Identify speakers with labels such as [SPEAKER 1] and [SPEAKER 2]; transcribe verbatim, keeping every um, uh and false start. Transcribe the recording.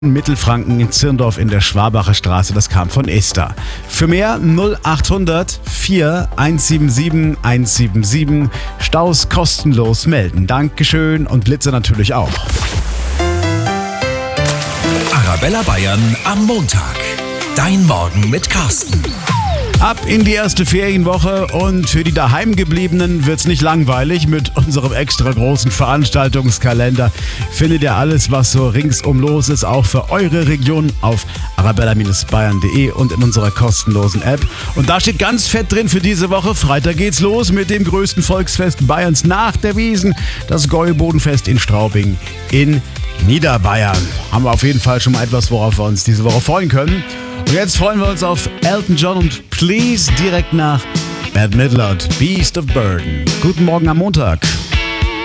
[SPEAKER 1] Mittelfranken in Zirndorf in der Schwabacher Straße. Das kam von Esther. Für mehr null achthundert vier eins sieben sieben eins sieben sieben. Staus kostenlos melden. Dankeschön und Blitzer natürlich auch.
[SPEAKER 2] Arabella Bayern am Montag. Dein Morgen mit Carsten.
[SPEAKER 1] Ab in die erste Ferienwoche und für die Daheimgebliebenen wird's nicht langweilig. Mit unserem extra großen Veranstaltungskalender findet ihr alles, was so ringsum los ist, auch für eure Region auf arabella Bayern punkt de und in unserer kostenlosen App. Und da steht ganz fett drin für diese Woche. Freitag geht's los mit dem größten Volksfest Bayerns nach der Wiesn, das Gäubodenfest in Straubing in Niederbayern. Haben wir auf jeden Fall schon mal etwas, worauf wir uns diese Woche freuen können. Und jetzt freuen wir uns auf Elton John und Please direkt nach Bette Midler und Beast of Burden. Guten Morgen am Montag.